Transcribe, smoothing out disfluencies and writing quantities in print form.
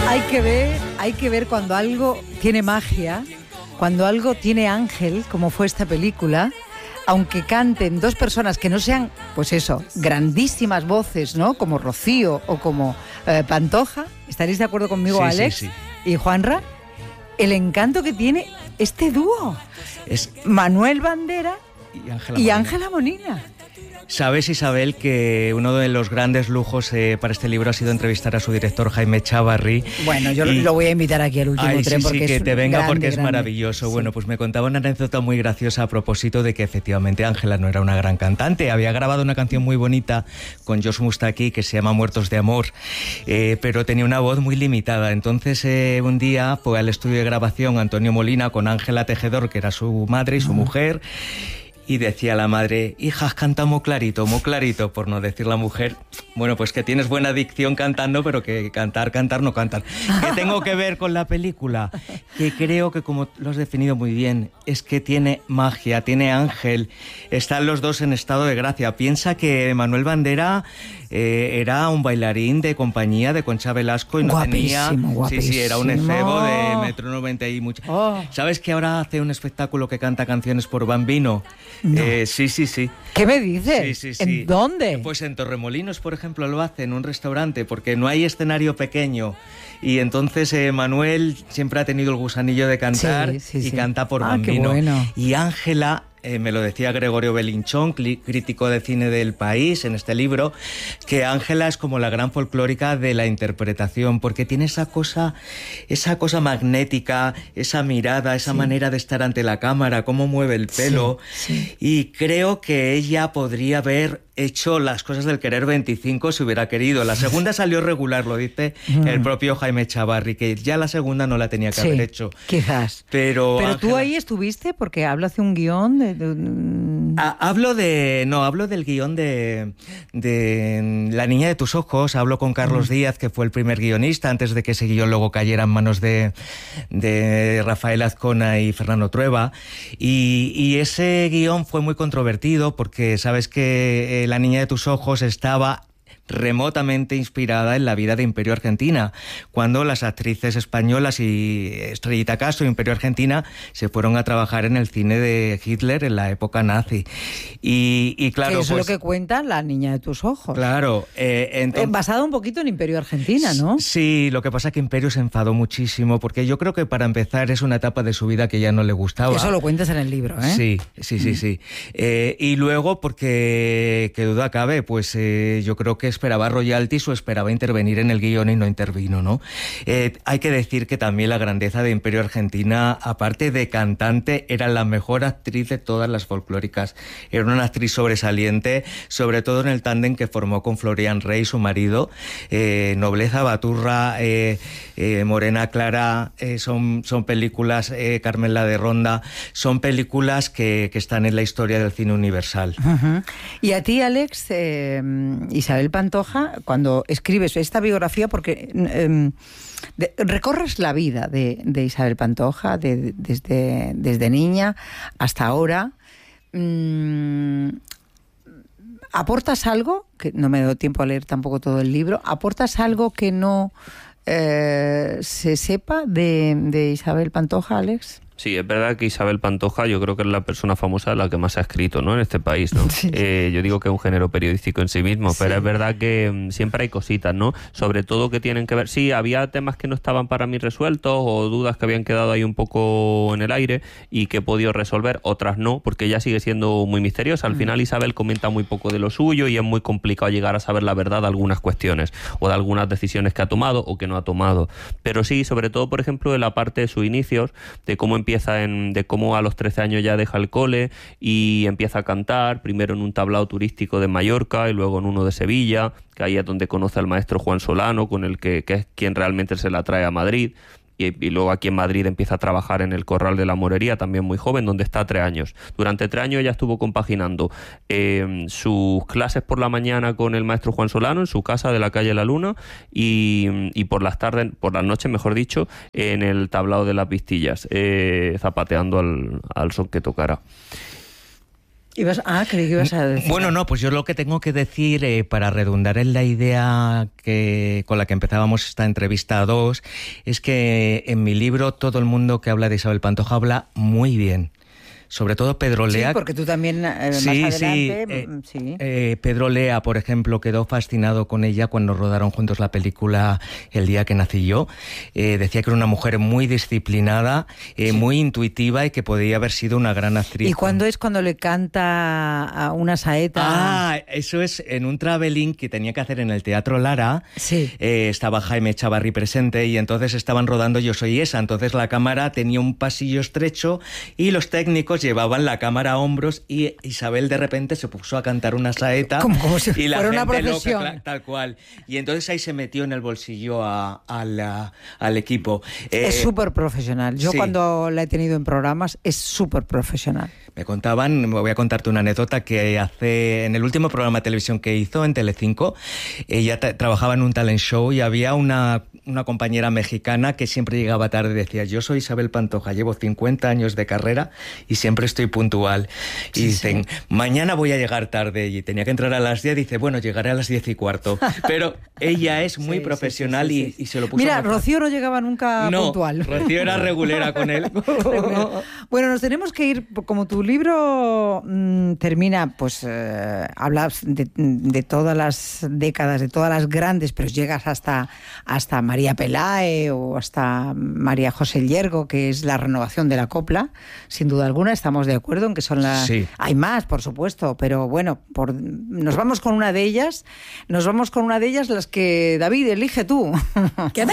Hay que ver cuando algo tiene magia, cuando algo tiene ángel, como fue esta película, aunque canten dos personas que no sean, pues eso, grandísimas voces, ¿no? Como Rocío o como Pantoja. ¿Estaréis de acuerdo conmigo, sí, Alex? Sí. Y Juanra, el encanto que tiene este dúo. Es Manuel Bandera y Ángela Molina. Sabes, Isabel, que uno de los grandes lujos para este libro ha sido entrevistar a su director, Jaime Chávarri. Bueno, yo lo voy a invitar aquí al último tren porque que es te venga grande, porque es grande. maravilloso. Sí. Bueno, pues me contaba una anécdota muy graciosa a propósito de que efectivamente Ángela no era una gran cantante. Había grabado una canción muy bonita con Josh Mustaki que se llama Muertos de Amor, pero tenía una voz muy limitada. Entonces un día fue al estudio de grabación Antonio Molina con Ángela Tejedor, que era su madre y su mujer. Y decía la madre, hijas, canta muy clarito, por no decir la mujer. Bueno, pues que tienes buena dicción cantando, pero que cantar no cantan. ¿Qué tengo que ver con la película? Que creo que, como lo has definido muy bien, es que tiene magia, tiene ángel. Están los dos en estado de gracia. Piensa que Manuel Bandera era un bailarín de compañía de Concha Velasco y no tenía... Guapísimo. Sí, era un efebo de 1,90 m y mucho. Oh. ¿Sabes que ahora hace un espectáculo que canta canciones por Bambino? No. Sí. ¿Qué me dices? Sí. ¿En dónde? Pues en Torremolinos, por ejemplo, lo hace en un restaurante porque no hay escenario pequeño. Y entonces Manuel siempre ha tenido el gusanillo de cantar y canta por Bambino. Qué bueno. Y Ángela... me lo decía Gregorio Belinchón, crítico de cine del País, en este libro, que Ángela es como la gran folclórica de la interpretación, porque tiene esa cosa magnética, esa mirada, esa manera de estar ante la cámara, cómo mueve el pelo. Sí. Y creo que ella podría haber hecho Las cosas del querer 25 si hubiera querido. La segunda salió regular, lo dice el propio Jaime Chávarri, que ya la segunda no la tenía que haber hecho. Quizás. Pero Ángela... tú ahí estuviste porque hablas de un guión hablo del guión de La niña de tus ojos. Hablo con Carlos Díaz, que fue el primer guionista antes de que ese guión luego cayera en manos de Rafael Azcona y Fernando Trueba, y ese guión fue muy controvertido porque sabes que La niña de tus ojos estaba remotamente inspirada en la vida de Imperio Argentina, cuando las actrices españolas y Estrellita Castro y Imperio Argentina se fueron a trabajar en el cine de Hitler en la época nazi. Y claro, que eso es lo que cuenta La niña de tus ojos. Claro. Basado un poquito en Imperio Argentina, ¿no? Sí, lo que pasa es que Imperio se enfadó muchísimo, porque yo creo que para empezar es una etapa de su vida que ya no le gustaba. Eso lo cuentas en el libro, ¿eh? Sí. Y luego, porque qué duda cabe, pues yo creo que esperaba royalties o esperaba intervenir en el guión y no intervino, ¿no? Hay que decir que también la grandeza de Imperio Argentina, aparte de cantante, era la mejor actriz de todas las folclóricas. Era una actriz sobresaliente, sobre todo en el tándem que formó con Florian Rey, su marido. Nobleza Baturra, Morena Clara, son películas, Carmen la de Ronda, son películas que están en la historia del cine universal. Uh-huh. Y a ti, Alex, Isabel Pantoja, cuando escribes esta biografía, porque recorres la vida de Isabel Pantoja desde niña hasta ahora, ¿aportas algo? Que no me doy tiempo a leer tampoco todo el libro. ¿Aportas algo que no se sepa de Isabel Pantoja, Alex? Sí, es verdad que Isabel Pantoja yo creo que es la persona famosa de la que más ha escrito, ¿no?, en este país, ¿no? Sí. Yo digo que es un género periodístico en sí mismo, pero es verdad que siempre hay cositas, ¿no? Sobre todo que tienen que ver... Sí, había temas que no estaban para mí resueltos o dudas que habían quedado ahí un poco en el aire y que he podido resolver, otras no, porque ella sigue siendo muy misteriosa. Al final Isabel comenta muy poco de lo suyo y es muy complicado llegar a saber la verdad de algunas cuestiones o de algunas decisiones que ha tomado o que no ha tomado. Pero sí, sobre todo, por ejemplo, de la parte de sus inicios, de cómo de cómo a los 13 años ya deja el cole y empieza a cantar, primero en un tablao turístico de Mallorca y luego en uno de Sevilla, que ahí es donde conoce al maestro Juan Solano, con el que es quien realmente se la trae a Madrid. Y luego aquí en Madrid empieza a trabajar en el Corral de la Morería, también muy joven, donde está 3 años. Durante 3 años ella estuvo compaginando sus clases por la mañana con el maestro Juan Solano en su casa de la calle La Luna y por las noches, mejor dicho, en el tablao de las Vistillas, zapateando al son que tocara. Creí que ibas a decir. Bueno, no, pues yo lo que tengo que decir, para redundar en la idea con la que empezábamos esta entrevista 2, es que en mi libro todo el mundo que habla de Isabel Pantoja habla muy bien. Sobre todo Pedro Lea. Sí, porque tú también más adelante... Pedro Lea, por ejemplo, quedó fascinado con ella cuando rodaron juntos la película El día que nací yo. Decía que era una mujer muy disciplinada, muy intuitiva y que podía haber sido una gran actriz. ¿Y cuándo es cuando le canta a una saeta? Eso es en un traveling que tenía que hacer en el Teatro Lara. Sí. Estaba Jaime Chavarri presente y entonces estaban rodando Yo soy esa. Entonces la cámara tenía un pasillo estrecho y los técnicos llevaban la cámara a hombros y Isabel de repente se puso a cantar una saeta como si y la fuera gente una profesión. loca, tal cual. Y entonces ahí se metió en el bolsillo al equipo. Es súper profesional. Yo sí. Cuando la he tenido en programas es súper profesional. Me contaban, voy a contarte una anécdota, que en el último programa de televisión que hizo en Telecinco, ella trabajaba en un talent show y había una compañera mexicana que siempre llegaba tarde y decía: yo soy Isabel Pantoja, llevo 50 años de carrera y siempre estoy puntual. Y dicen, mañana voy a llegar tarde, y tenía que entrar a las 10, dice, bueno, llegaré a las 10:15. Pero ella es muy profesional y se lo puso. Mira, Rocío no llegaba nunca puntual. Rocío era regulera con él. Bueno, nos tenemos que ir, como tu libro termina, pues hablas de todas las décadas, de todas las grandes, pero llegas hasta María Pelae o hasta María José Llergo, que es la renovación de la copla, sin duda alguna. Estamos de acuerdo en que son las... Sí. Hay más, por supuesto, pero bueno, nos vamos con una de ellas, las que, David, elige tú.